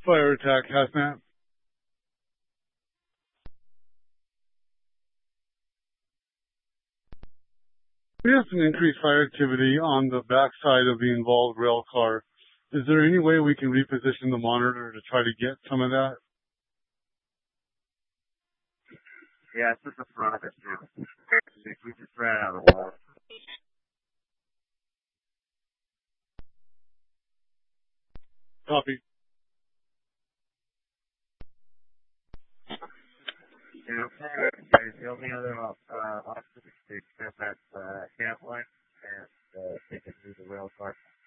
Fire attack, hazmat. We have some increased fire activity on the backside of the involved rail car. Is there any way we can reposition the monitor to try to get some of that? Yeah, it's just the front of it too. We just ran out of water. Copy. Yeah, guys, the only other option is to extend that camp line and they can move the rail car.